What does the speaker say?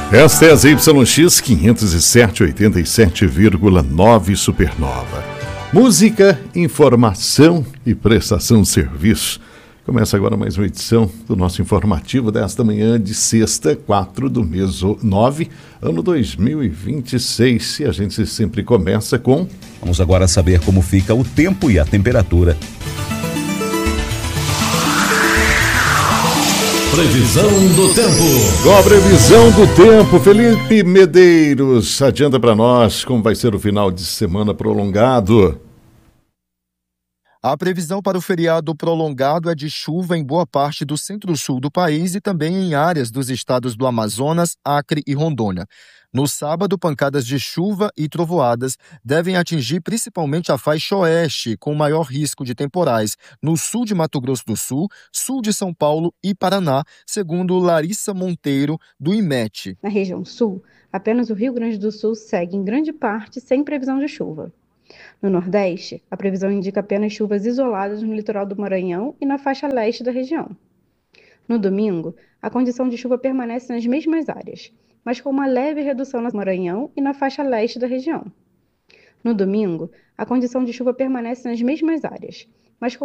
Esta é a ZYX 507, 87,9 Supernova. Música, informação e prestação de serviço. Começa agora mais uma edição do nosso informativo desta manhã de sexta, 4 do mês 9, ano 2026. E a gente sempre começa com... Vamos agora saber como fica o tempo e a temperatura. Previsão do tempo. Com a previsão do tempo, Felipe Medeiros, adianta para nós como vai ser o final de semana prolongado. A previsão para o feriado prolongado é de chuva em boa parte do centro-sul do país e também em áreas dos estados do Amazonas, Acre e Rondônia. No sábado, pancadas de chuva e trovoadas devem atingir principalmente a faixa oeste, com maior risco de temporais no sul de Mato Grosso do Sul, sul de São Paulo e Paraná, segundo Larissa Monteiro, do IMET. Na região sul, apenas o Rio Grande do Sul segue em grande parte sem previsão de chuva. No Nordeste, a previsão indica apenas chuvas isoladas no litoral do Maranhão e na faixa leste da região. No domingo, a condição de chuva permanece nas mesmas áreas, mas com uma leve redução no Maranhão e na faixa leste da região. No domingo, a condição de chuva permanece nas mesmas áreas, mas com